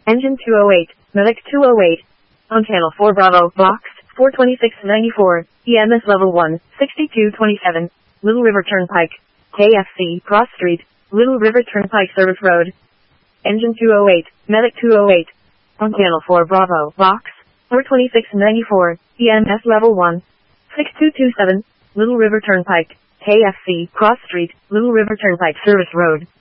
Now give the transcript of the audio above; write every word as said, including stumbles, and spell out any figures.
Engine two oh eight, Medic two oh eight. On channel four Bravo, box, four twenty-six ninety-four, E M S level one, sixty-two twenty-seven, Little River Turnpike, K F C, Cross Street, Little River Turnpike Service Road. Engine two oh eight, Medic two oh eight. On channel four Bravo, box, four twenty-six ninety-four, E M S level one, sixty-two twenty-seven, Little River Turnpike, K F C, Cross Street, Little River Turnpike Service Road.